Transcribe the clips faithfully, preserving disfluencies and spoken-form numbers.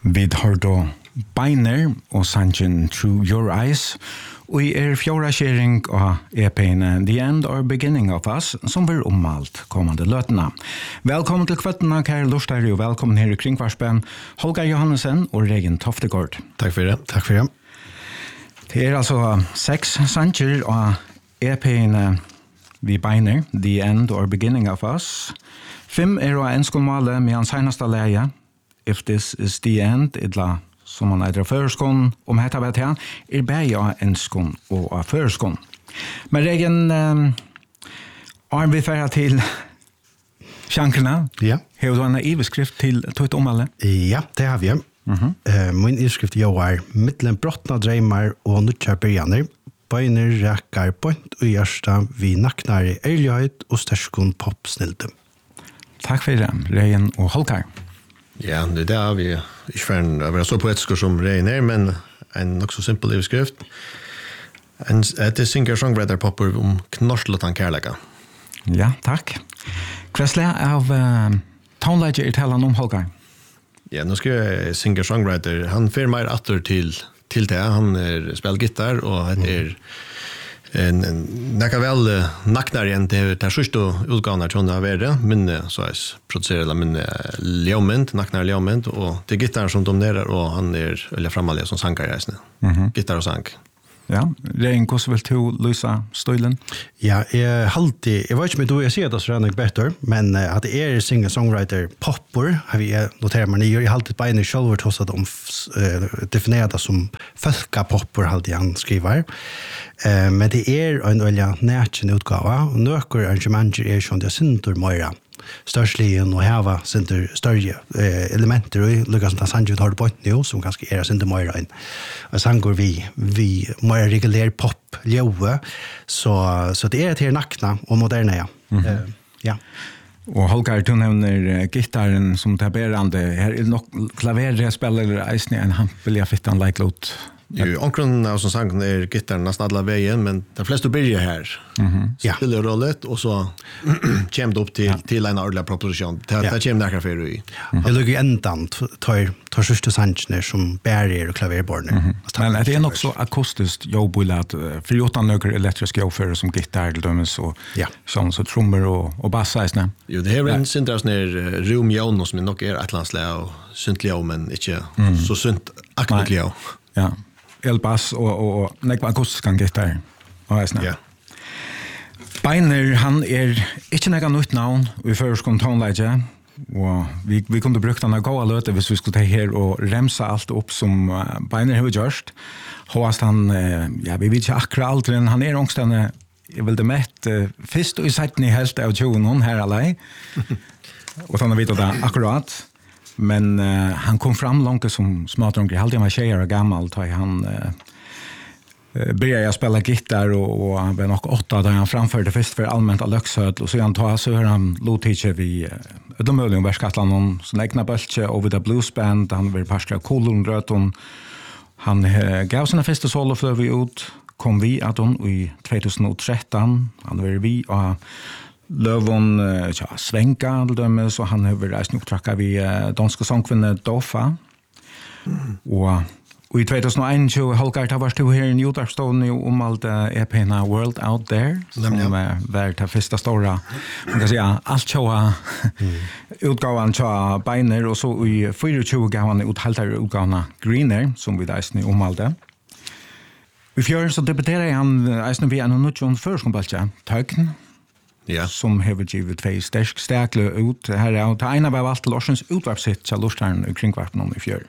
Vi har då Beiner og sangen Through Your Eyes, og i er fjorda kjering av E P-en The End or Beginning of Us, som blir ommalt kommande løtene. Velkommen til kvettene, kære lortstære, og velkommen her i Kringvarspen, Holger Johansen og Regen Toftegård. Takk for det. Takk for det. Det er altså seks sanger av E P-en vi Beiner, The End or Beginning of Us. Fem er av enskonmale med hans seneste leie, If This Is The End, idla som man eier av føreskånd, om hetta vet jeg, er bare av enskånd og av føreskånd. Men Regen, eh, er vi ferdig til sjankrene? Ja. Har du en iveskrift til tøyt omvalget? Ja, det har vi. Mm-hmm. Uh, min iveskrift jo er mittlen brottna dreimar og nutjar byrjaner, bøyner rækkar point og hjørsta vi naknar i ærlighet og sterskånd popsnilde. Takk for det, Regen og Holger. Ja, det er det vi ikke for en være så poetiske som Rein er, men en nok så simpel iveskrift. En, et er singer-songwriter popper om knorslåtan kærlega. Ja, takk. Hva slag av uh, tonelager er talen om Holger? Ja, nå skal jeg singer-songwriter. Han fer mer atter til, til det. Han er spiller gitar, og han er en, en nekka vel uh, naknar igjen til det sørste utgavene til å være, men så er produserer det min ljømment, naknar ljømment, og det er gitar som dominerer, og han er eller framalige som sanger i reisene. Mm-hmm. Gitar og sang. Ja, Rein, hvordan vil du løse støylen? Ja, jeg halte, jeg vet ikke om jeg sier det så rannig bedre, men uh, at det er singer-songwriter popper, har vi noteret meg nye, jeg halte beina selv til å om uh, definere det som folka-popper, halte han skriver. Uh, men det er en øyne nærkjent utgave, og nøkker arrangementer er som det er sinter møyre. Størsligen og heva sinter større eh, elementer og lukka som ta sangen har det på nå, som kanskje er sinter møyre enn og sanger vi, vi møyre regulær pop ljøve, så, så det er et her nakna og moderne, ja. Mm-hmm. uh, ja. Og Holger, du nevner gitaren som taberande. Her er nok klaverspiller eller eisne en hampelig fittan leiklot. Jo, omkring av som sangen er gittaren nesten alle veien, men de fleste byrjer her. Mm-hmm. Ja. Spiller rollet, og så kommer det opp til, ja. til en ordentlig proposisjon. Det, ja. det kommer nærkere for i. Mm-hmm. Det ligger endan, tar, tar sørste sangene som bærer og klaverborene. Mm-hmm. Men det er nok så akustisk jobbullet, for utan nøkker elektriske jobbfører som gitar til dømes, og ja. sånn, så trommer og, og basseisene. Jo, det her er en syndras nær rum jøvn, som nok er et landslig og synt ljøv, men ikke mm. så synt akkurat ljøv. Ja. Elbass og, og, og nekva akustisk kan gitar. Ja. Beiner, han er ikke nekka nytt navn vi føreskånd toneleidje, og vi, vi kunne brukt han av gåa løte hvis vi skulle ta her og remsa alt opp som uh, Beiner har gjørst. Håast han, uh, ja, vi vet ikke akkurat alt, men han er ångstende, jeg vil det mett, uh, først og i setten i helst av tjoen her alai, og sånn vet det akkurat. Men uh, han kom fram långt som smådrunkare. Alltid han var tjejer och gammal. Då han uh, började spela gitarr och, och han var nog åtta då han framförde först för allmänt av Löksöd. Och så han tar så hör han låtteacher vid uh, de möjliga Värskatland. Så lägna böltje over the blues band. Han var parstra kolonröton. Han uh, gav sina första soloflöv ut. Kom vi att hon i tjugotretton. Han var vi och Lövon ja, Svenka til dømes, og han har reist nok trakka vi uh, danske sangkvinne Dofa. Mm. Og, og i tjugohundraelva, Holger, det var du her i Newdarpstående om alt uh, E P-ene World Out There, som ja. uh, var til første store, man kan si, alt tjoa mm. utgaven tjoa Beiner, og så i tjuefire gav han ut halvtere utgavene Greener, som vi reiste om alt det. I fjør så debuterer han reisende vi en nødjon førskombaltje, Tøgn, ja. som har givet tvei sterk stekle ut her, og det ene var valgt til Årsens utvarpsitt til Lortstern og kringvarpen i fjør.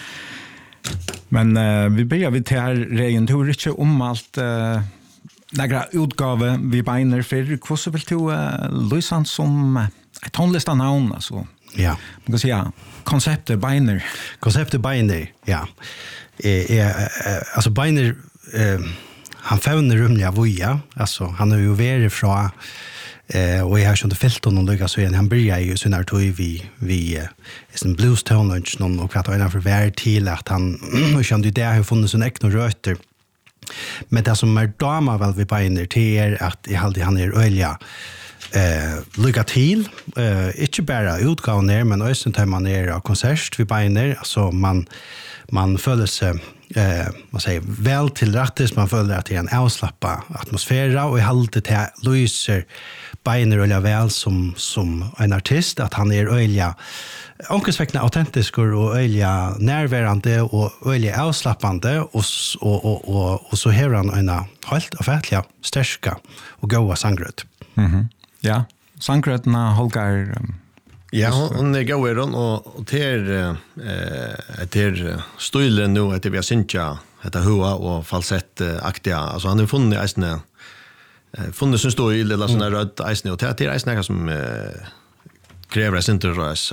Men uh, vi begynner vi til her, Regen, du er ikke om alt uh, nægra utgave vi beiner for. Hvordan vil du uh, løse han som uh, et tonlista navn, altså? Ja. Man kan si, ja, konseptet beiner. Konseptet beiner, ja. Eh, eh, eh, altså beiner, eh, han fevner rumliga voja, altså han har jo vært fra Eh, och jag har inte fällt honom lyckas så igen. Han börjar ju så när tog vi vi eh, en blues tone någon och att han för vär till att han och kände det har funnits en äkta rötter. Men det som är dama väl vi Beiner till är att i alltid han är öliga eh lycka till eh inte bara utgåvan ner men också tar man ner av konsert vi beiner alltså man man följer sig eh vad säger väl till rättes man följer att det är en avslappa atmosfär och i haltet till lyser beiner och väl som som en artist att han är öliga onkelsäkna autentisk och öliga närvarande och öliga avslappande och och och och, och så har han en helt affärliga starka och goda sångröt. Mhm. Ja, sangrötna Holgar. Um, ja, hon är god i den och och till eh till stilen nu att vi har synja heter hua och falsett aktiga. Alltså han har funnit isne eh funnit som står i lilla såna röd isne och till isne som eh kräver sin rös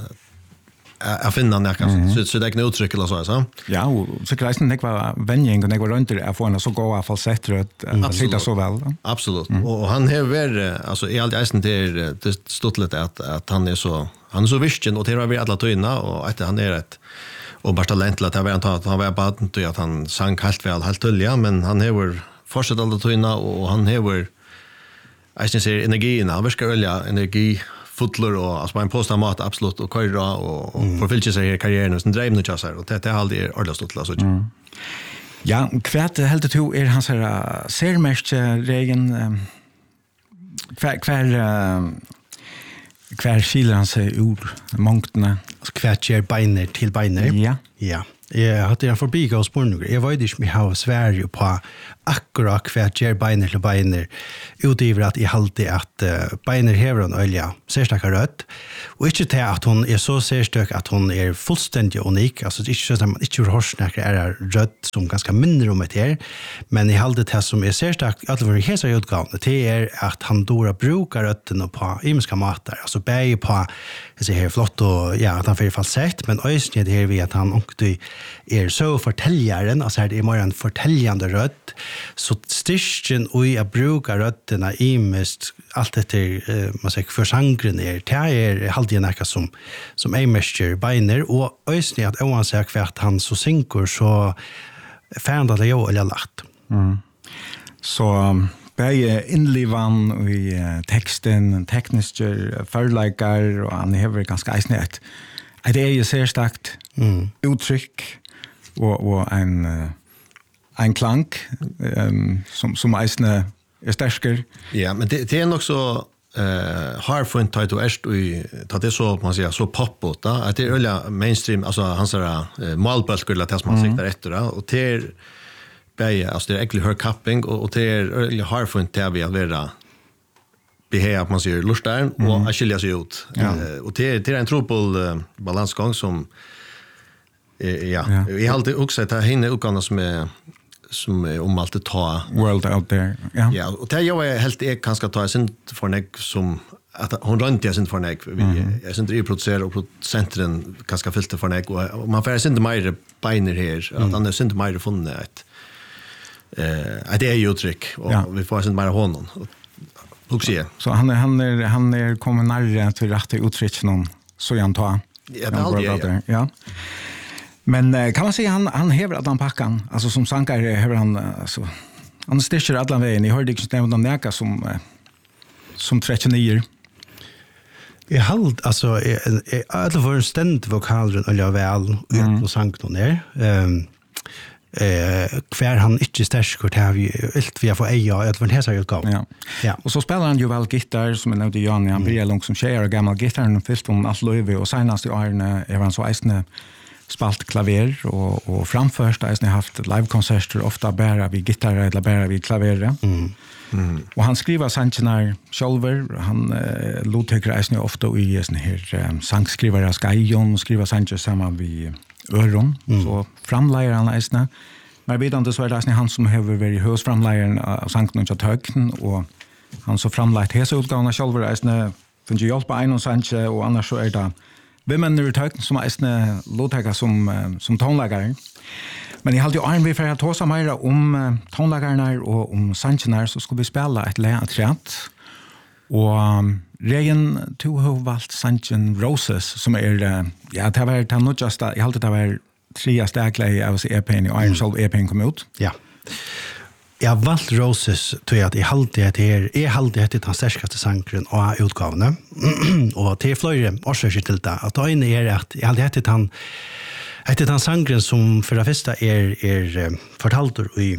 jag finner det kanske så så det är inte uttryck eller så så. Ja, och så kreisen det var vänjing och det var runt det för en så gå falsett röd att sitta så väl. Absolut. Mm. Och han har väl alltså i allt isen till det stått lite att att han är så han är så vision och det har vi alla tyna och att han är ett och bara talent att han att han var bara inte att han sang helt väl helt tulliga men han har fortsatt alla tyna och han har isen ser energin han verkar välja energi fotler och alltså man postar mat absolut och köra och, och mm. förfylla sig i karriären och sen drev nu så här och det är aldrig ordentligt stått alltså. Mm. Ja, kvärt helt to är hans här sermest regen kvar kvar kvar skiljer han sig ur mångtna kvärt ger beiner till beiner. Ja. Ja. Jag hade en förbigås på nu. Jag vet inte om jag har Sverige på akkurat kvärt ger beiner till beiner utöver att jag halte att uh, beiner hever en olja särstaka rött och inte till att hon är så särstök att hon är fullständigt unik alltså det är inte så att man inte har snackar är rött som ganska mindre om det här men i halte det som är särstök att det är så utgående det är att han då brukar rötten på imiska matar alltså bäger på jag säger flott och ja att han får i fall sett men ösned det här vi att han och är så förtäljaren alltså det är mer en förtäljande rött så styrken och jag brukar rötterna i mest allt efter eh, man säger för sangren är det är alltid något som som är mäster beiner och ösned att oansett att han så synker så färndar det ju eller lagt. Mm. Så bäge inlivan i uh, texten, tekniska förläggar och han har ganska isnät. Det är ju särstakt mm. uttryck och, och en, uh, en klang um, som, som isne är starkare. Ja, men det, det är också uh, har funnit tajt och ärst och det är så man säger så poppot att det är öliga mainstream alltså hans uh, målbölker eller det som man mm. siktar efter och det är bäge, alltså det är äcklig hörkapping och, och det är öliga har funnit det vi att vara behe att man ser lustar mm. och att skilja sig ut. Ja. Uh, och det, det är en trubbel uh, balansgång som uh, ja, ja. Jag har alltid också att hinna uppgångar som är som är om allt att ta world out there. Ja. Ja, och det jag är helt är kanske ta sin för mig som att hon runt jag sin för mig vi mm. jag syns reproducera och producenten kanske filter för mig och man får inte mer beiner här mm. att han är inte mer funnit ett eh det är ju uttryck och ja. Vi får inte mer honom. Också. Så han är han är han är kommer närmare till rätt uttryck någon så jag antar. Ja, det är ja. Ja. Men kan man säga han han häver att han packan alltså som sankare häver han alltså han stitcher alla vägen. Ni hörde inte stämma de näka som som trettionio. Jag halt alltså är alla för ständ vokalen eller väl och sankton där. Ehm eh kvar han inte stärskort har vi allt vi har för eja att vart här utgåva. Ja. Ja. Och så spelar han ju väl gitarr som är ute Jan han blir långt som tjejer och gammal gitarr och först om allt löve och senast i Arne är han så isne spalt klaver och och framförst har jag haft livekonserter ofta bara vid gitarr eller bara vid klaver. Mm. Mm. Och han skriver sånger själver han eh, låter ofta i sån här eh, sångskrivare Skajon skriver sånger samman vid öron mm. så framlägger han isna. Men vet inte så är det han som har varit hos framläggaren av sången och tökten och han så framlagt hela utgåvan själver isna för att hjälpa en och sånger och annars så är det vem är det tökten som isna låter som som tonläggare. Men jag hade ju en vi för att ta oss mer om tonläggarna och om sångerna så skulle vi spela ett läträtt. Och um, Regen tog har valt sången Roses som är ja det var det nog just jag hade det var tre stäcklar av E P i Iron Soul E P kom ut. Ja. Jag har valt Roses tror jag att jag alltid att det är jag alltid att det är starkaste sangren och utgåvorna och till flera årsöker till det att ta in är att jag alltid att han att han sangren som för det första är är fortalt i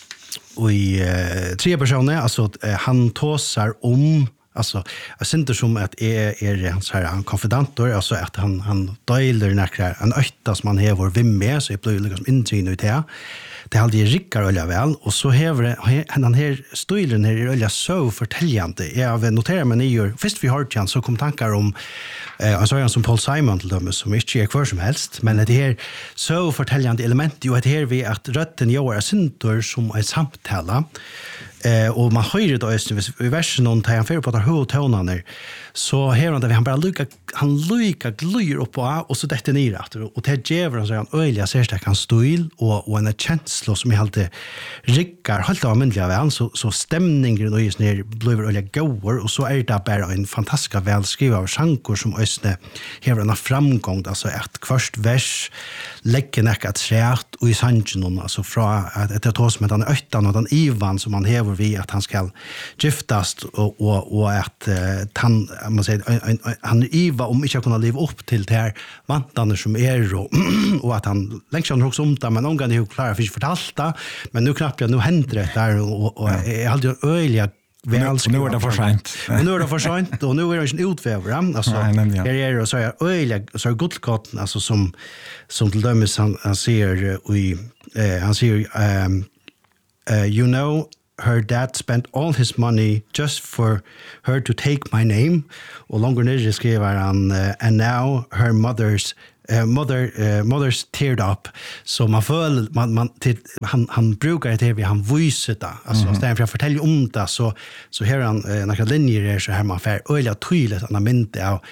och i uh, tre personer alltså uh, han tåsar om alltså jag syns som att är är så här han konfidentor alltså att han han delar näkrar en ötta som man häver vem med så blir liksom intrin ut här det alltid rickar ölla väl och så häver han här stilen här är ölla så förtäljande jag noterar men ni först vi har chans så kom tankar om eh alltså en som Paul Simon till dem som inte är kvar som helst men det här så förtäljande element ju att här vi att rötten gör syntor som är samtala eh och man hör det just i versen någon tar han för på att höra tonerna så här han han bara lucka han lucka glyr upp på och så detonerar och det ger så han öliga ser det kan stil och och en känsla som är alltid rickar helt annorlunda väl så så stämningen och just ner blir öliga goer och så är det bara en fantastisk välskriven sånger som ösne har en framgång alltså ett först vers lägger näkat skärt och i sanchen alltså från att det tar som den öttan och den ivan som man häver vi att han ska giftas och och och att uh, han man säger han iva om inte kunna leva upp till det här vantarna som är och, och att han länge han också om det men någon gång är ju klara för att fortalta men nu knappt nu händer det där och, och ja. är alltid öliga väl nu är det för sent. Nu är det för sent och nu är det en utvävare alltså här är det så är öliga så är godkatten alltså som som till dömes han, han ser i eh, han ser um, uh, you know her dad spent all his money just for her to take my name och longer ner skriver han uh, and now her mother's uh, mother uh, mother's teared up så man föll man man till, han han brukar det vi han visar det alltså mm-hmm. istället för att fortälja om det så så här han uh, några linjer så här man för öliga tydligt att man inte av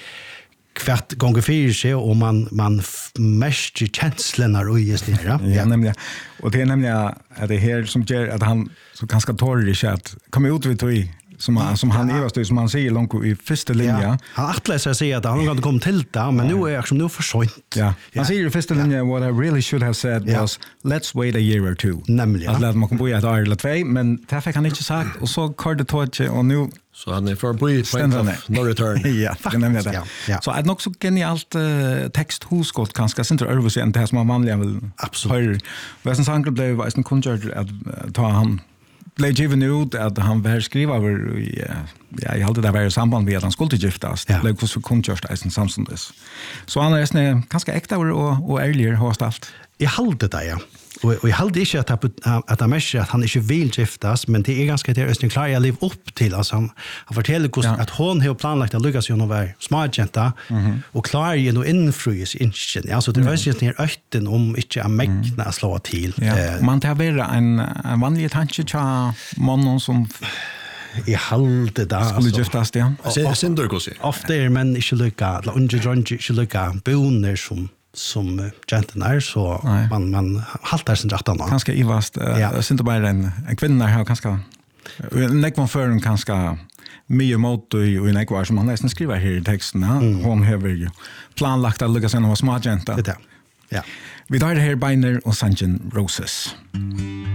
kvart gånger fyra sig och man man mest känslorna och just det ja. Ja nämligen och det är nämligen att det här som gör att han så ganska torrig att komma ut vid tog som han, som han är ja. som man säger långt i första linjen. Ja. Han attläser sig att han hade kommit till det men ja. nu är jag som nu för sent. Ja. Han ja. säger i första linjen what I really should have said ja. was let's wait a year or two. Nämligen. Att lära man kan bo i ett år eller två men det fick han inte sagt och så kallade tog och nu så han är för på point of no return. Ja, det nämner det. Ja, ja. Så är det också genialt uh, text hosgott kanske inte överse än det som man vanligen vill. Absolut. Vad som sanger blev var en kunskap att uh, ta han blev given ut att han var skriva över i ja, jag hade det var i samband med att han skulle giftas. Det blev så kunskap i samsundes. Så han är nästan ganska äkta och och ärligare har allt. Jag hade det ja. Och och jag hade inte att att han mest att han inte vill giftas men det är ganska det är klar jag lever upp till alltså han, han fortäller hur ja. att hon har planlagt att lyckas ju vara smartjenta mm-hmm. och klar ju nu influens inte alltså det är just ner ötten om inte att mäkna mm. slå till. Ja. Eh, man tar väl en, en vanlig tanke till mannen som i halde där skulle giftas det. Synder går sig. Ofta är men inte lycka under drunge inte lycka boner som som gentleman så Nej. man man haltar sin rätta nå. Kanske i vast ja. Synd bara en en kvinna här kanske näck man för en kanske mycket mot och i näck som han nästan skriver här i texten. Mm. Hon har ju planlagt att lycka sen hos smartjenta. Det ja. Vi tar det här Biner och Sanchen Roses.